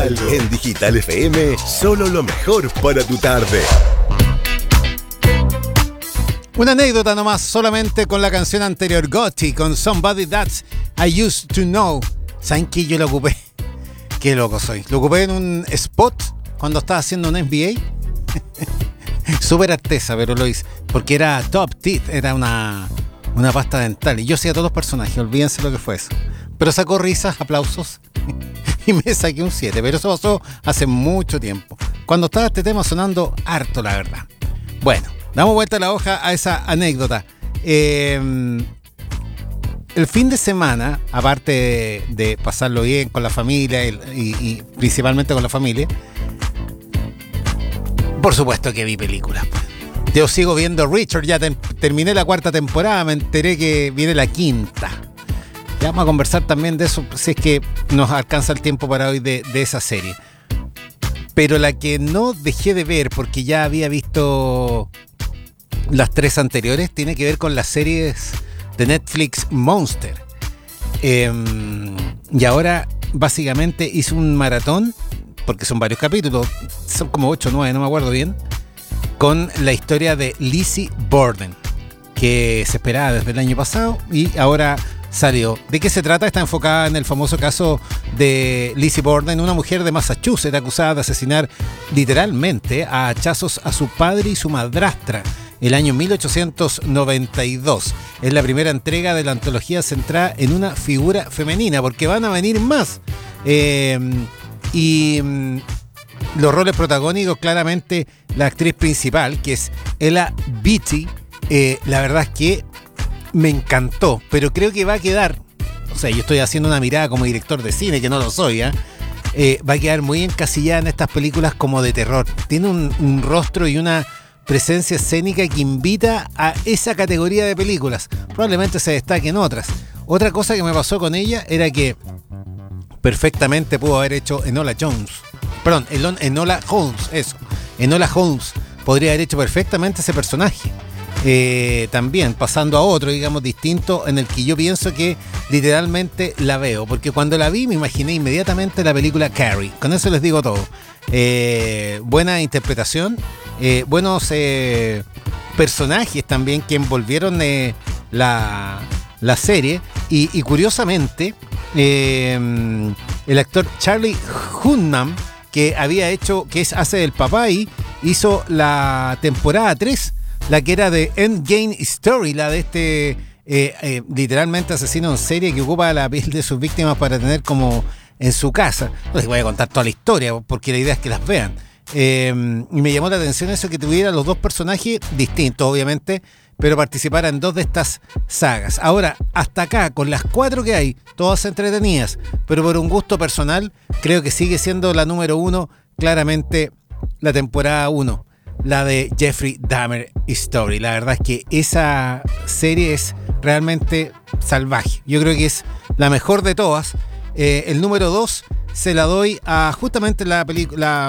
Digital. En Digital FM, solo lo mejor para tu tarde. Una anécdota nomás, solamente con la canción anterior, Gotti, con Somebody That I Used to Know. ¿Saben qué? Yo lo ocupé. Qué loco soy. Lo ocupé en un spot cuando estaba haciendo un MBA. Súper artesa, pero lo hice. Porque era Top Teeth, era una pasta dental. Y yo hacía todos los personajes, olvídense lo que fue eso. Pero sacó risas, aplausos. Y me saqué un 7. Pero eso pasó hace mucho tiempo. Cuando estaba este tema sonando harto, la verdad. Bueno. Damos vuelta a la hoja a esa anécdota. El fin de semana, aparte de pasarlo bien con la familia y principalmente con la familia, por supuesto que vi películas. Yo sigo viendo Richard, ya terminé la 4ª temporada, me enteré que viene la 5ª. Ya vamos a conversar también de eso, si es que nos alcanza el tiempo para hoy de esa serie. Pero la que no dejé de ver, porque ya había visto las 3 anteriores, tiene que ver con las series de Netflix Monster. Y ahora básicamente hice un maratón, porque son varios capítulos, son como 8 o 9, no me acuerdo bien, con la historia de Lizzie Borden, que se esperaba desde el año pasado y ahora salió. ¿De qué se trata? Está enfocada en el famoso caso de Lizzie Borden, una mujer de Massachusetts acusada de asesinar literalmente a hachazos a su padre y su madrastra el año 1892. Es la primera entrega de la antología centrada en una figura femenina, porque van a venir más. Los roles protagónicos, claramente la actriz principal, que es Ella Beatty, la verdad es que me encantó, pero creo que va a quedar, o sea, yo estoy haciendo una mirada como director de cine, que no lo soy, va a quedar muy encasillada en estas películas como de terror. Tiene un rostro y una presencia escénica que invita a esa categoría de películas. Probablemente se destaquen otras. Otra cosa que me pasó con ella era que perfectamente pudo haber hecho Enola Holmes, eso. Enola Holmes podría haber hecho perfectamente ese personaje. También pasando a otro, digamos, distinto, en el que yo pienso que literalmente la veo, porque cuando la vi me imaginé inmediatamente la película Carrie. Con eso les digo todo. Buena interpretación, buenos personajes también que envolvieron la serie, y curiosamente el actor Charlie Hunnam, que hace del papá ahí, hizo la temporada 3, la que era de Endgame Story, la de este literalmente asesino en serie que ocupa la piel de sus víctimas para tener como en su casa. No les voy a contar toda la historia, porque la idea es que las vean. Y me llamó la atención eso, que tuviera los dos personajes distintos, obviamente, pero participara en 2 de estas sagas. Ahora, hasta acá, con las 4 que hay, todas entretenidas, pero por un gusto personal, creo que sigue siendo la número 1, claramente la temporada 1, la de Jeffrey Dahmer Story. La verdad es que esa serie es realmente salvaje. Yo creo que es la mejor de todas. El número 2 se la doy a justamente la película,